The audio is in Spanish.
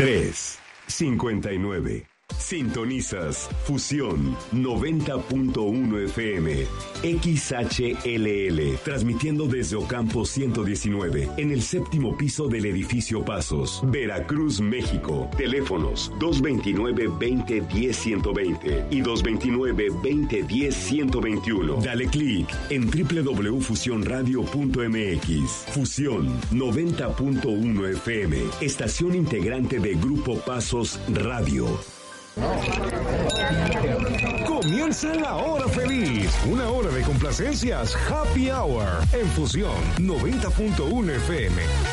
3:59. Sintonizas Fusión 90.1 FM XHLL, transmitiendo desde Ocampo 119 en el séptimo piso del edificio Pasos, Veracruz, México. Teléfonos 229-2010-120 y 229-2010-121. Dale clic en www.fusionradio.mx. Fusión 90.1 FM, estación integrante de Grupo Pasos Radio. Comienza la hora feliz, una hora de complacencias Happy Hour en Fusión 90.1 FM.